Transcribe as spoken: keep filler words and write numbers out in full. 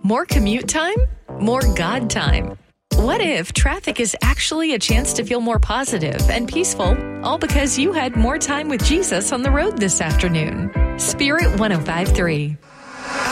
More commute time? More God time. What if traffic is actually a chance to feel more positive and peaceful, all because you had more time with Jesus on the road this afternoon? Spirit one oh five point three.